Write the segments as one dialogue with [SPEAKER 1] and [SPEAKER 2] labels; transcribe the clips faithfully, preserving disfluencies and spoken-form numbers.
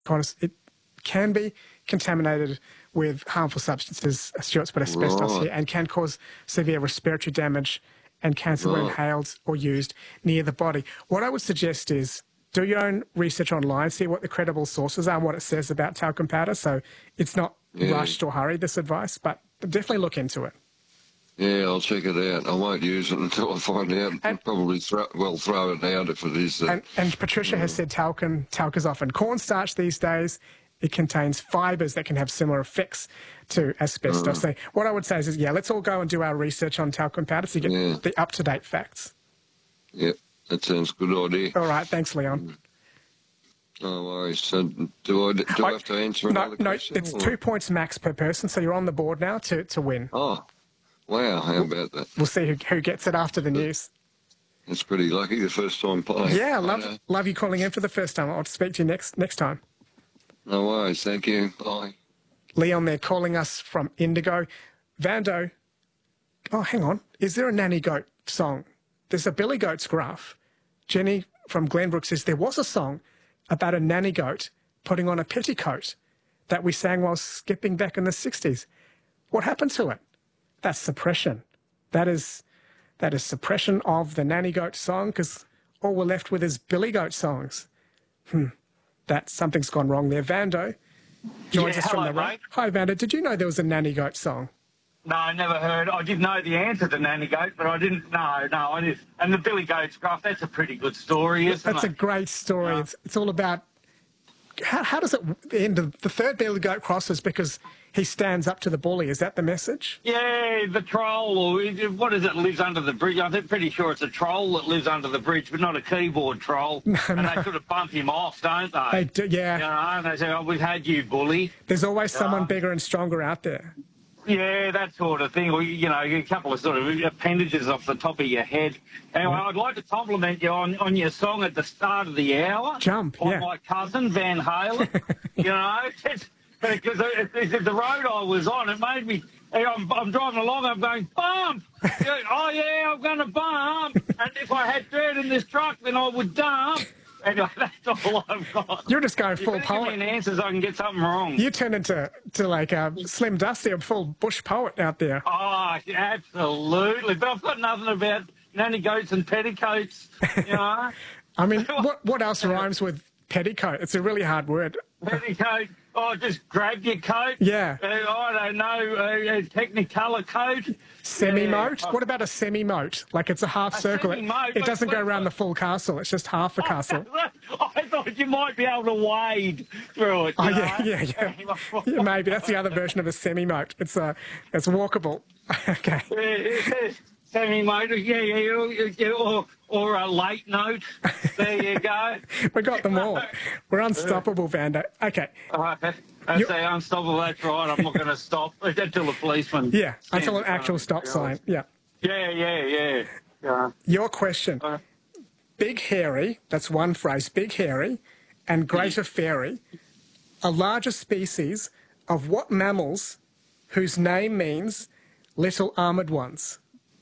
[SPEAKER 1] cause it can be contaminated with harmful substances, Stuart's put asbestos
[SPEAKER 2] Right.
[SPEAKER 1] here, and can cause severe respiratory damage and cancer when
[SPEAKER 2] Right.
[SPEAKER 1] inhaled or used near the body. What I would suggest is do your own research online, see what the credible sources are and what it says about talcum powder. So it's not
[SPEAKER 2] Yeah.
[SPEAKER 1] rushed or hurried, this advice, but definitely look into it.
[SPEAKER 2] Yeah, I'll check it out. I won't use it until I find out. I'll
[SPEAKER 1] And-
[SPEAKER 2] probably throw, well throw it out if it is. Uh,
[SPEAKER 1] And, and Patricia has said talcum, talc is often cornstarch these days. It contains fibres that can have similar effects to asbestos.
[SPEAKER 2] Mm.
[SPEAKER 1] So what I would say is, yeah, let's all go and do our research on talcum powder to get
[SPEAKER 2] Yeah.
[SPEAKER 1] the up-to-date facts.
[SPEAKER 2] Yep, that sounds a good idea.
[SPEAKER 1] All right, thanks, Leon.
[SPEAKER 2] No worries. So do I, do I
[SPEAKER 1] I-
[SPEAKER 2] have to answer
[SPEAKER 1] No,
[SPEAKER 2] another
[SPEAKER 1] no,
[SPEAKER 2] question?
[SPEAKER 1] it's
[SPEAKER 2] or-
[SPEAKER 1] two points max per person, so you're on the board now to, to win.
[SPEAKER 2] Oh, wow, how about that?
[SPEAKER 1] We'll see who, who gets it after the news.
[SPEAKER 2] That's pretty lucky the first time playing.
[SPEAKER 1] Yeah,
[SPEAKER 2] I
[SPEAKER 1] love
[SPEAKER 2] know.
[SPEAKER 1] love you calling in for the first time. I'll speak to you next next time.
[SPEAKER 2] No worries, thank you. Bye.
[SPEAKER 1] Leon there calling us from Indigo. Vando, oh, hang on. Is there a Nanny Goat song? There's a Billy Goat's graph. Jenny from Glenbrook says there was a song about a nanny goat putting on a petticoat that we sang while skipping back in the sixties. What happened to it? That's suppression. That is that is suppression of the Nanny Goat song because all we're left with is Billy Goat songs. Hmm. That something's gone wrong there. Vando joins
[SPEAKER 3] Yeah,
[SPEAKER 1] us from
[SPEAKER 3] hello,
[SPEAKER 1] the road.
[SPEAKER 3] mate.
[SPEAKER 1] Hi, Vando. Did you know there was a Nanny Goat song?
[SPEAKER 3] No, I never heard. I did know the answer to Nanny Goat, but I didn't know. No, I did. And the Billy Goat's graph, that's a pretty good story, isn't
[SPEAKER 1] That's a
[SPEAKER 3] it?
[SPEAKER 1] great story.
[SPEAKER 3] Yeah.
[SPEAKER 1] It's, it's all about how, how does it end? The third Billy Goat crosses because he stands up to the bully. Is that the message?
[SPEAKER 3] Yeah, the troll, or what is it, lives under the bridge? I'm pretty sure it's a troll that lives under the bridge, but not a keyboard troll.
[SPEAKER 1] No,
[SPEAKER 3] and
[SPEAKER 1] no.
[SPEAKER 3] they sort of bump him off, don't they?
[SPEAKER 1] They do, yeah.
[SPEAKER 3] You know, and they say, oh, we've had you, bully.
[SPEAKER 1] There's always someone
[SPEAKER 3] Yeah.
[SPEAKER 1] bigger and stronger out there.
[SPEAKER 3] Yeah, that sort of thing. Or, you know, a couple of sort of appendages off the top of your head. Anyway, I'd like to compliment you on, on your song at the start of the hour.
[SPEAKER 1] Jump,
[SPEAKER 3] by
[SPEAKER 1] yeah.
[SPEAKER 3] my cousin, Van Halen. You know, it's, because the road I was on, it made me, I'm, I'm driving along, I'm going, bump! Oh, yeah, I'm going to bump. And if I had dirt in this truck, then I would dump. Anyway, that's all I've got.
[SPEAKER 1] You're just going
[SPEAKER 3] If
[SPEAKER 1] full
[SPEAKER 3] you give me
[SPEAKER 1] poet.
[SPEAKER 3] an answer so I can get something wrong.
[SPEAKER 1] You turn into to like a Slim Dusty, a full bush poet out there.
[SPEAKER 3] Oh, absolutely. But I've got nothing about nanny goats and petticoats, you know.
[SPEAKER 1] I mean, what what else rhymes with petticoat? It's a really hard word.
[SPEAKER 3] Petticoat, oh, just grab your coat.
[SPEAKER 1] Yeah.
[SPEAKER 3] Uh, I don't know, uh, a Technicolor coat.
[SPEAKER 1] Semi-moat?
[SPEAKER 3] Yeah.
[SPEAKER 1] What about a semi-moat? Like it's a half
[SPEAKER 3] A
[SPEAKER 1] circle. It,
[SPEAKER 3] semi-moat,
[SPEAKER 1] it doesn't
[SPEAKER 3] but-
[SPEAKER 1] go around the full castle. It's just half a castle.
[SPEAKER 3] I thought you might be able to wade through it.
[SPEAKER 1] Oh,
[SPEAKER 3] you
[SPEAKER 1] yeah,
[SPEAKER 3] know?
[SPEAKER 1] yeah, yeah. Yeah, maybe. That's the other version of a semi-moat. It's uh, it's walkable. Okay.
[SPEAKER 3] Yeah, semi-motor, yeah, yeah, yeah, yeah, or, or a late note. There you go.
[SPEAKER 1] We got them all. We're unstoppable, Vando. Okay.
[SPEAKER 3] All right, that's
[SPEAKER 1] You-
[SPEAKER 3] the unstoppable, that's right. I'm not going to stop until the policeman.
[SPEAKER 1] Yeah,
[SPEAKER 3] stands
[SPEAKER 1] until an
[SPEAKER 3] in front
[SPEAKER 1] actual
[SPEAKER 3] of
[SPEAKER 1] stop
[SPEAKER 3] me.
[SPEAKER 1] sign. Yeah.
[SPEAKER 3] Yeah, yeah, yeah. yeah.
[SPEAKER 1] Your question.
[SPEAKER 3] Uh,
[SPEAKER 1] Big hairy, that's one phrase, big hairy, and greater fairy are larger species of what mammals whose name means little armoured ones?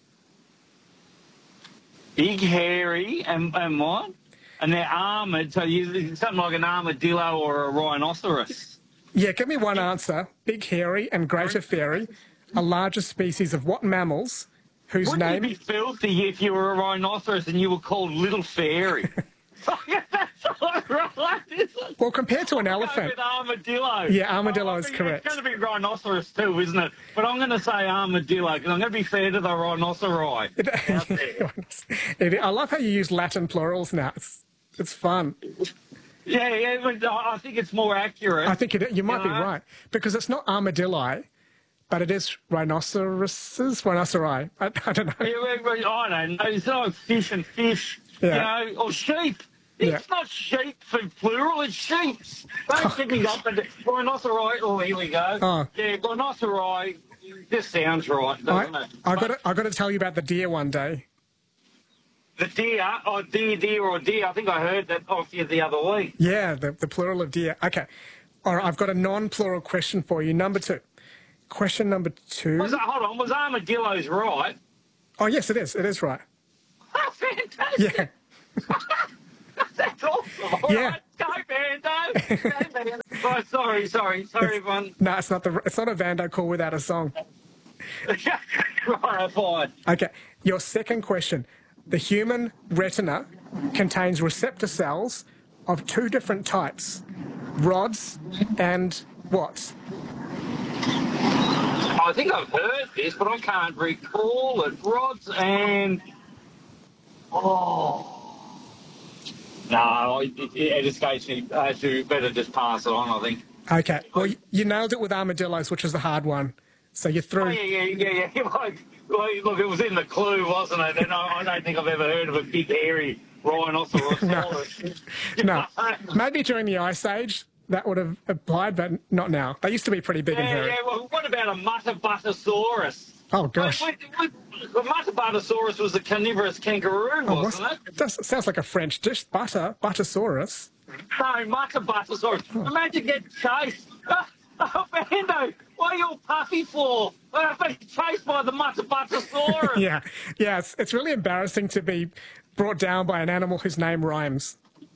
[SPEAKER 3] Big, hairy, and, and what? And they're armoured, so you, something like an armadillo or a rhinoceros.
[SPEAKER 1] Yeah, give me one answer. Big hairy and greater fairy are larger species of what mammals whose
[SPEAKER 3] Wouldn't
[SPEAKER 1] name...
[SPEAKER 3] it be filthy if you were a rhinoceros and you were called Little Fairy? That's all right, isn't it?
[SPEAKER 1] Well, compared to an
[SPEAKER 3] I'll go
[SPEAKER 1] elephant...
[SPEAKER 3] with armadillo.
[SPEAKER 1] Yeah, armadillo
[SPEAKER 3] Oh, I
[SPEAKER 1] is
[SPEAKER 3] think
[SPEAKER 1] correct.
[SPEAKER 3] It's going to be rhinoceros too, isn't it? But I'm going to say armadillo because I'm going to be fair to the rhinoceri. out there.
[SPEAKER 1] It- I love how you use Latin plurals now. It's, it's fun.
[SPEAKER 3] Yeah, yeah, but I think it's more accurate.
[SPEAKER 1] I think it, you might be
[SPEAKER 3] know?
[SPEAKER 1] right because it's not armadilli, but it is rhinoceroses, rhinoceri. I, I don't know.
[SPEAKER 3] Yeah, well, well, I don't know. It's like fish and fish,
[SPEAKER 1] Yeah.
[SPEAKER 3] you know, or sheep. It's
[SPEAKER 1] Yeah.
[SPEAKER 3] not sheep for plural, it's sheeps. Don't get me up and rhinoceri. Oh, here we go.
[SPEAKER 1] Oh.
[SPEAKER 3] Yeah, rhinoceri. This sounds right, doesn't
[SPEAKER 1] I,
[SPEAKER 3] it?
[SPEAKER 1] I got
[SPEAKER 3] But
[SPEAKER 1] to, I got to tell you about the deer one day.
[SPEAKER 3] the deer, or deer, deer, or deer. I think I heard that off you the other week.
[SPEAKER 1] Yeah, the, the plural of deer. Okay. All right, I've got a non-plural question for you. Number two. Question number two.
[SPEAKER 3] Was, hold on, was armadillos right?
[SPEAKER 1] Oh, yes, it is. It is right.
[SPEAKER 3] Fantastic.
[SPEAKER 1] Yeah.
[SPEAKER 3] That's awesome. All
[SPEAKER 1] Yeah.
[SPEAKER 3] right, go, Vando. Go, Vando. Oh, sorry, sorry, sorry, everyone.
[SPEAKER 1] No, it's not the. It's not a Vando call without a song.
[SPEAKER 3] Right, fine.
[SPEAKER 1] Okay. Your second question: the human retina contains receptor cells of two different types, rods and what?
[SPEAKER 3] I think I've heard this, but I can't recall it. Rods and oh. No, it, it, it escapes me. I should better just pass it on, I think.
[SPEAKER 1] Okay. Well, y- you nailed it with armadillos, which was the hard one. So you threw.
[SPEAKER 3] Oh, yeah, yeah, yeah, yeah. Like, like, look, it was in the clue, wasn't it? And I, I don't think I've ever heard of a big, hairy rhinoceros.
[SPEAKER 1] No. No. Maybe during the Ice Age that would have applied, but not now. They used to be pretty big and
[SPEAKER 3] Yeah,
[SPEAKER 1] hairy.
[SPEAKER 3] yeah. Well, what about a Muttabuttasaurus?
[SPEAKER 1] Oh gosh.
[SPEAKER 3] Wait, wait, wait, the Muttabuttasaurus was a carnivorous kangaroo,
[SPEAKER 1] Oh,
[SPEAKER 3] wasn't
[SPEAKER 1] what's-
[SPEAKER 3] it?
[SPEAKER 1] Does, sounds like a French dish. Butter, Buttersaurus.
[SPEAKER 3] No, Muttabuttasaurus. Imagine getting chased. Oh, Vando, what are you all puffy for? I've been chased by the Muttabuttasaurus.
[SPEAKER 1] Yeah, yeah. It's, it's really embarrassing to be brought down by an animal whose name rhymes.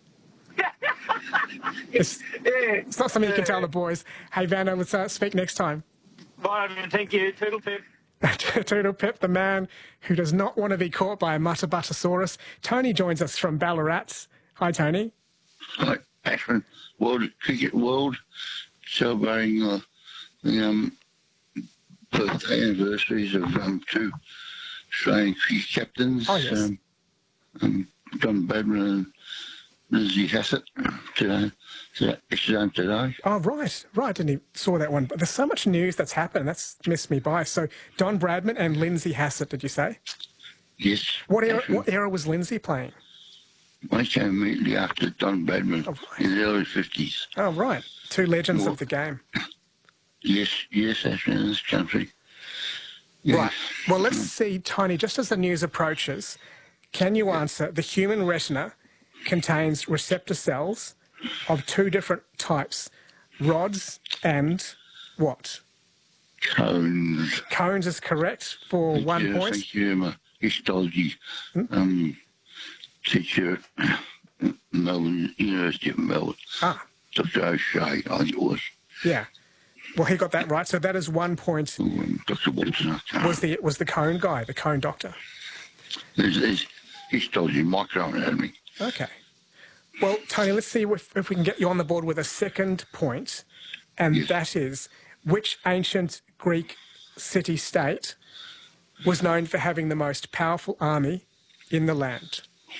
[SPEAKER 1] It's,
[SPEAKER 3] Yeah.
[SPEAKER 1] it's not something you can tell the boys. Hey, Vando, let's uh, speak next time.
[SPEAKER 3] Bye, man. Thank you. Toodle pip.
[SPEAKER 1] Toodle Pip, the man who does not want to be caught by a Muttabuttasaurus. Tony joins us from Ballarat. Hi, Tony.
[SPEAKER 4] Like Ashman, World Cricket World, celebrating uh, the um, birthday anniversaries of um, two Australian cricket captains,
[SPEAKER 1] Oh, yes.
[SPEAKER 4] um, um, John Badman and Lindsay Hassett, today, today, yesterday and today.
[SPEAKER 1] Oh, right, right. Didn't he saw that one? But there's so much news that's happened. That's missed me by. So Don Bradman and Lindsay Hassett, did you say?
[SPEAKER 4] Yes.
[SPEAKER 1] What era?
[SPEAKER 4] Ashman.
[SPEAKER 1] What era was Lindsay playing?
[SPEAKER 4] I came immediately after Don Badman
[SPEAKER 1] Oh, right.
[SPEAKER 4] in the early fifties.
[SPEAKER 1] Oh, right. Two legends
[SPEAKER 4] Well-
[SPEAKER 1] of the game.
[SPEAKER 4] Yes, yes, Ashman, in this country. Yes.
[SPEAKER 1] Right. Well, let's see, Tony, just as the news approaches, can you answer the human retina contains receptor cells of two different types, rods and what?
[SPEAKER 4] Cones.
[SPEAKER 1] Cones is correct for
[SPEAKER 4] Thank
[SPEAKER 1] one
[SPEAKER 4] you,
[SPEAKER 1] point.
[SPEAKER 4] Thank you. I'm a histology
[SPEAKER 1] Hmm?
[SPEAKER 4] um, teacher at Melbourne, University of Melbourne.
[SPEAKER 1] Ah,
[SPEAKER 4] Doctor O'Shea, I think it was.
[SPEAKER 1] yeah. Well, he got that right. So that is one point.
[SPEAKER 4] Um, Doctor Walton. I can't-
[SPEAKER 1] Was the was the cone guy, the cone doctor?
[SPEAKER 4] There's, there's histology, microanatomy.
[SPEAKER 1] Okay. Well, Tony, let's see if, if we can get you on the board with a second point, and
[SPEAKER 4] Yes.
[SPEAKER 1] that is which ancient Greek city-state was known for having the most powerful army in the land?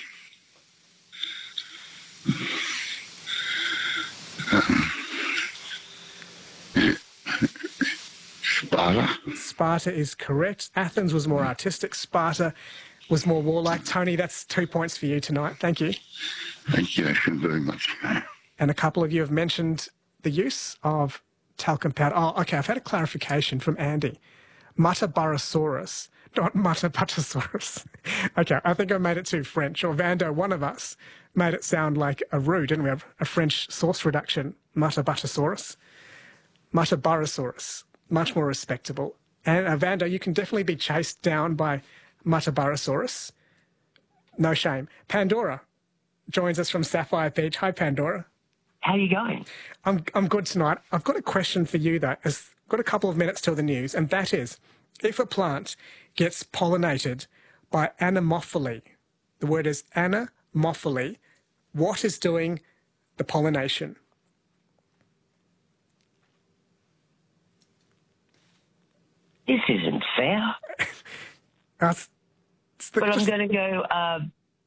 [SPEAKER 4] Sparta.
[SPEAKER 1] Sparta is correct. Athens was more artistic. Sparta was more warlike. Tony, that's two points for you tonight. Thank you.
[SPEAKER 4] Thank you, Ashton, very much.
[SPEAKER 1] And a couple of you have mentioned the use of talcum powder. Oh, okay, I've had a clarification from Andy. Muttaburrasaurus, not Muttabuttasaurus. Okay, I think I made it too French. Or Vando, one of us, made it sound like a roux, didn't we? Have a French source reduction, Muttabuttasaurus. Muttaburrasaurus, much more respectable. And uh, Vando, you can definitely be chased down by Muttaburrasaurus. No shame. Pandora joins us from Sapphire Beach. Hi, Pandora.
[SPEAKER 5] How are you going?
[SPEAKER 1] I'm I'm good tonight. I've got a question for you though. As I've got a couple of minutes till the news, and that is, if a plant gets pollinated by anemophily, the word is anemophily, what is doing the pollination?
[SPEAKER 5] This isn't fair.
[SPEAKER 1] That's, it's the-
[SPEAKER 5] But I'm
[SPEAKER 1] just
[SPEAKER 5] going to go. Uh,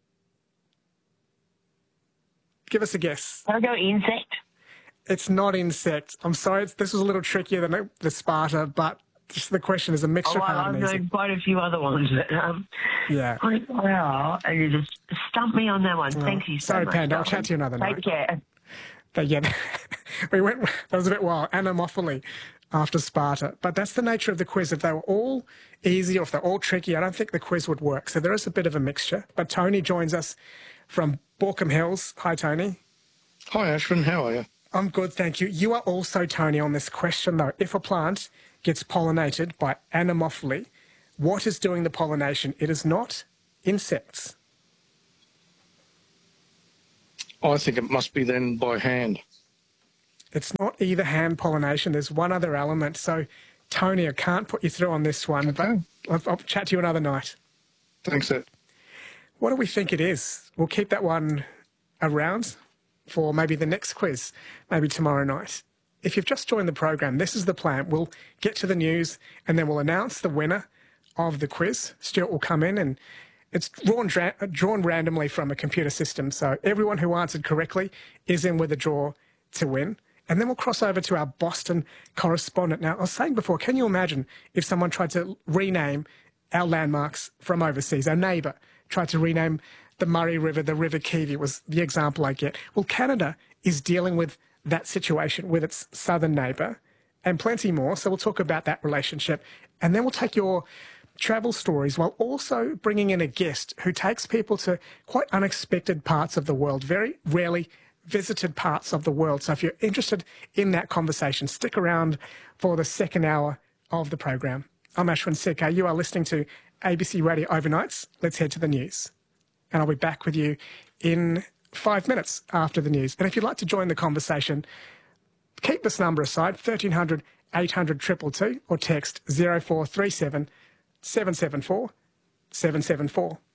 [SPEAKER 1] give us a guess.
[SPEAKER 5] I'll go insect.
[SPEAKER 1] It's not insect. I'm sorry. It's, this was a little trickier than the, the Sparta, but just the question is a mixture
[SPEAKER 5] Oh,
[SPEAKER 1] of hard
[SPEAKER 5] I've
[SPEAKER 1] and easy.
[SPEAKER 5] known quite a few other ones, but um,
[SPEAKER 1] Yeah.
[SPEAKER 5] I- wow, and you just stumped me on that one. Thank you so
[SPEAKER 1] sorry,
[SPEAKER 5] much.
[SPEAKER 1] Panda. I'll
[SPEAKER 5] darling.
[SPEAKER 1] chat to you another
[SPEAKER 5] Take
[SPEAKER 1] night.
[SPEAKER 5] care.
[SPEAKER 1] But yeah, we went, that was a bit wild, anemophily after Sparta. But that's the nature of the quiz. If they were all easy or if they're all tricky, I don't think the quiz would work. So there is a bit of a mixture. But Tony joins us from Borkham Hills. Hi, Tony.
[SPEAKER 6] Hi, Ashwin. How are you?
[SPEAKER 1] I'm good, thank you. You are also, Tony, on this question, though. If a plant gets pollinated by anemophily, what is doing the pollination? It is not insects.
[SPEAKER 6] I think it must be then by hand.
[SPEAKER 1] It's not either hand pollination. There's one other element. So, Tony, I can't put you through on this one,
[SPEAKER 6] Okay.
[SPEAKER 1] but I'll, I'll chat to you another night.
[SPEAKER 6] Thanks, Ed.
[SPEAKER 1] What do we think it is? We'll keep that one around for maybe the next quiz, maybe tomorrow night. If you've just joined the program, this is the plan. We'll get to the news and then we'll announce the winner of the quiz. Stuart will come in and it's drawn, dra- drawn randomly from a computer system. So everyone who answered correctly is in with a draw to win. And then we'll cross over to our Boston correspondent. Now, I was saying before, can you imagine if someone tried to rename our landmarks from overseas? Our neighbour tried to rename the Murray River, the River Keevy was the example I get. Well, Canada is dealing with that situation with its southern neighbour and plenty more. So we'll talk about that relationship. And then we'll take your travel stories while also bringing in a guest who takes people to quite unexpected parts of the world, very rarely visited parts of the world. So if you're interested in that conversation, stick around for the second hour of the program. I'm Ashwin Sekhar. You are listening to A B C Radio Overnights. Let's head to the news. And I'll be back with you in five minutes after the news. And if you'd like to join the conversation, keep this number aside, thirteen hundred, eight hundred, two two two, or text zero four three seven, seven seven four, seven seven four.